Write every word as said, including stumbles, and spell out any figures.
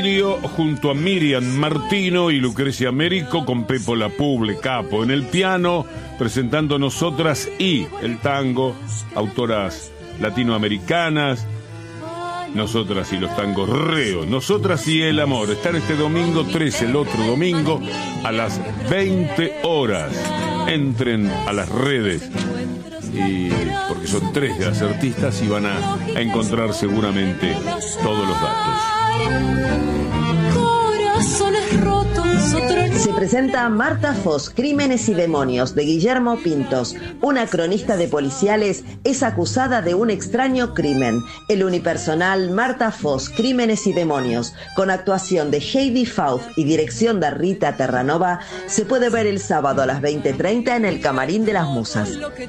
Junto a Miriam Martino y Lucrecia Américo con Pepo La Puble Capo en el piano, presentando Nosotras y el tango, autoras latinoamericanas, Nosotras y los tangos reos, Nosotras y el amor. Están este domingo trece, el otro domingo a las veinte horas. Entren a las redes, y porque son tres de las artistas y van a, a encontrar seguramente todos los datos. Se presenta Marta Foz, Crímenes y Demonios, de Guillermo Pintos. Una cronista de policiales es acusada de un extraño crimen. El unipersonal Marta Foz, Crímenes y Demonios, con actuación de Heidi Faust y dirección de Rita Terranova, se puede ver el sábado a las veinte treinta en el Camarín de las Musas.